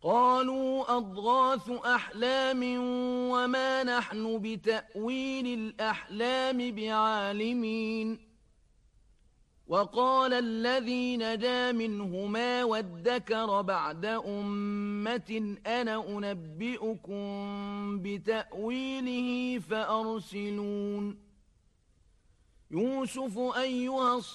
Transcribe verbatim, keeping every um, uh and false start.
قالوا أضغاث أحلام وما نحن بتأويل الأحلام بعالمين وقال الذي نجا منهما وادكر بعد أمة أنا أنبئكم بتأويله فأرسلون يوسف أيها